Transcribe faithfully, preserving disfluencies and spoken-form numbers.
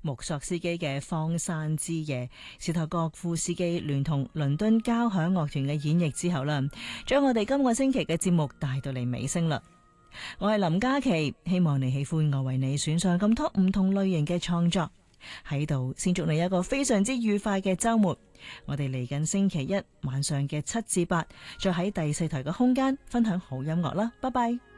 穆索斯基嘅《荒山之夜》，斯托葛夫斯基聯同倫敦交響樂團嘅演繹之後啦，將我哋今個星期嘅節目帶到嚟尾聲啦。我係林嘉琪，希望你喜歡我為你選上咁多唔同類型嘅創作，喺度先祝你一個非常之愉快嘅周末。我哋嚟緊星期一晚上嘅七至八，再喺第四台嘅空間分享好音樂啦，拜拜。